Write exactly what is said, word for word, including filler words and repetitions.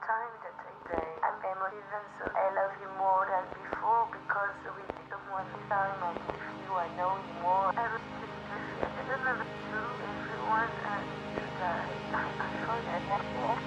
time that I die, I'm emotive and so I love you more than before because with someone this time and with you I know you more. I was feeling the fear. I don't know what to do. Everyone and to die. I forget that.